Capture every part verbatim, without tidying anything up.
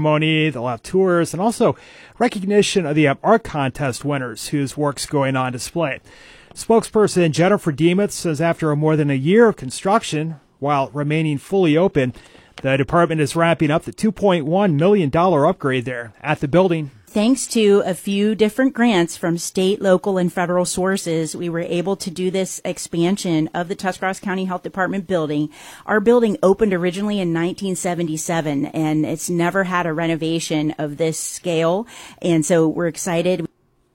ceremony. They'll have tours and also recognition of the art contest winners whose work's going on display. Spokesperson Jennifer Demuth says after more than a year of construction, while remaining fully open, the department is wrapping up the two point one million dollars upgrade there at the building. Thanks to a few different grants from state, local, and federal sources, we were able to do this expansion of the Tuscarawas County Health Department building. Our building opened originally in nineteen seventy-seven, and it's never had a renovation of this scale, and so we're excited.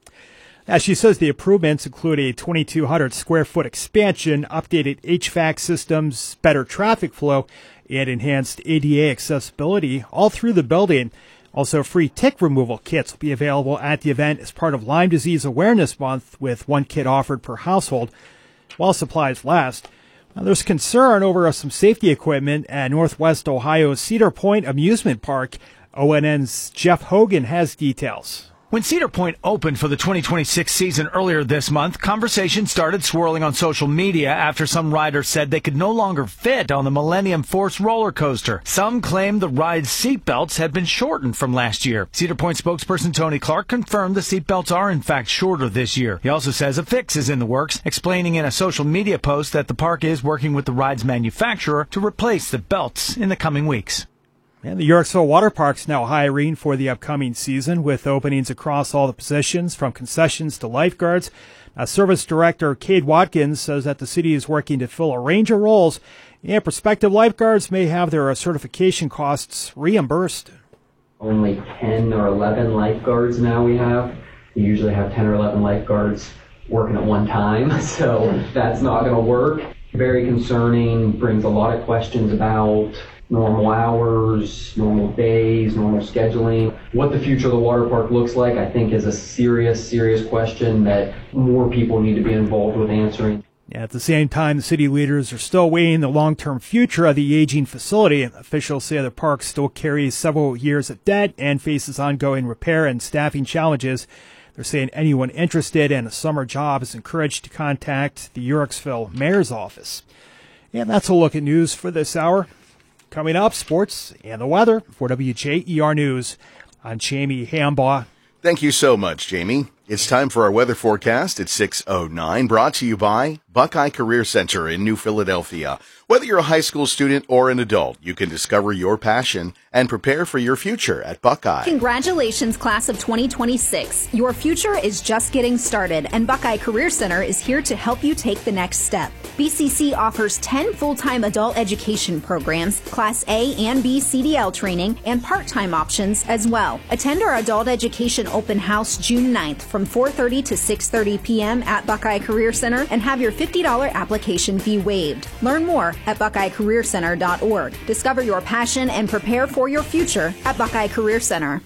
As she says, the improvements include a twenty-two hundred square foot expansion, updated H V A C systems, better traffic flow, and enhanced A D A accessibility all through the building. Also, free tick removal kits will be available at the event as part of Lyme Disease Awareness Month, with one kit offered per household while supplies last. Now, there's concern over some safety equipment at Northwest Ohio's Cedar Point Amusement Park. O N N's Jeff Hogan has details. When Cedar Point opened for the twenty twenty-six season earlier this month, conversation started swirling on social media after some riders said they could no longer fit on the Millennium Force roller coaster. Some claimed the ride's seatbelts had been shortened from last year. Cedar Point spokesperson Tony Clark confirmed the seatbelts are in fact shorter this year. He also says a fix is in the works, explaining in a social media post that the park is working with the ride's manufacturer to replace the belts in the coming weeks. And the Yorksville Water Park's now hiring for the upcoming season, with openings across all the positions, from concessions to lifeguards. Now, Service Director Cade Watkins says that the city is working to fill a range of roles, and prospective lifeguards may have their certification costs reimbursed. Only ten or eleven lifeguards now we have. We usually have ten or eleven lifeguards working at one time, so that's not going to work. Very concerning, brings a lot of questions about normal hours, normal days, normal scheduling. What the future of the water park looks like, I think, is a serious, serious question that more people need to be involved with answering. At the same time, the city leaders are still weighing the long-term future of the aging facility. Officials say the park still carries several years of debt and faces ongoing repair and staffing challenges. They're saying anyone interested in a summer job is encouraged to contact the Yorksville Mayor's office. And that's a look at news for this hour. Coming up, sports and the weather. For W J E R News, I'm Jamie Hambaugh. Thank you so much, Jamie. It's time for our weather forecast at six oh nine, brought to you by Buckeye Career Center in New Philadelphia. Whether you're a high school student or an adult, you can discover your passion and prepare for your future at Buckeye. Congratulations, class of twenty twenty-six. Your future is just getting started, and Buckeye Career Center is here to help you take the next step. B C C offers ten full-time adult education programs, Class A and B C D L training, and part-time options as well. Attend our Adult Education Open House June ninth from four thirty to six thirty p.m. at Buckeye Career Center and have your fifty dollars application fee waived. Learn more at buckeye career center dot org. Discover your passion and prepare for your future at Buckeye Career Center.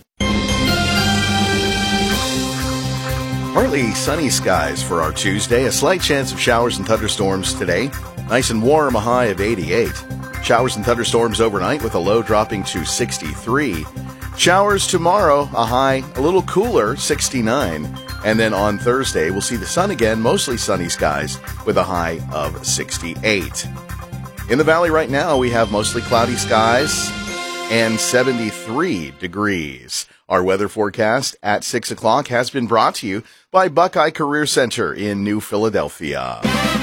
Partly sunny skies for our Tuesday. A slight chance of showers and thunderstorms today. Nice and warm, a high of eighty-eight. Showers and thunderstorms overnight with a low dropping to sixty-three. Showers tomorrow, a high a little cooler, sixty-nine. And then on Thursday, we'll see the sun again, mostly sunny skies with a high of sixty-eight. In the valley right now, we have mostly cloudy skies and seventy-three degrees. Our weather forecast at six o'clock has been brought to you by Buckeye Career Center in New Philadelphia.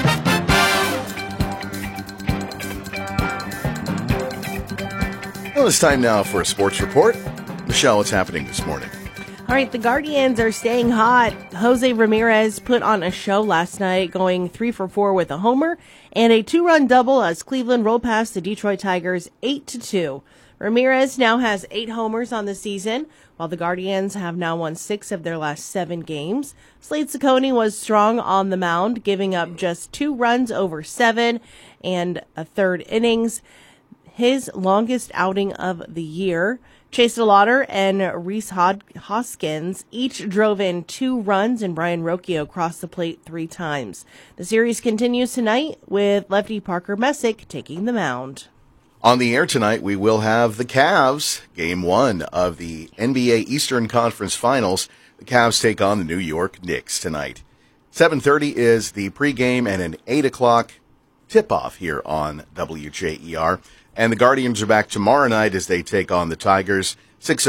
Well, it's time now for a sports report. Michelle, what's happening this morning? All right, the Guardians are staying hot. Jose Ramirez put on a show last night, going three for four with a homer and a two-run double as Cleveland rolled past the Detroit Tigers eight to two. Ramirez now has eight homers on the season, while the Guardians have now won six of their last seven games. Slade Cecconi was strong on the mound, giving up just two runs over seven and a third innings. His longest outing of the year. Chase DeLauder and Reese Hod- Hoskins each drove in two runs, and Brian Rocchio crossed the plate three times. The series continues tonight with lefty Parker Messick taking the mound. On the air tonight, we will have the Cavs, game one of the N B A Eastern Conference Finals. The Cavs take on the New York Knicks tonight. seven thirty is the pregame and an eight o'clock tip-off here on W J E R. And the Guardians are back tomorrow night as they take on the Tigers. six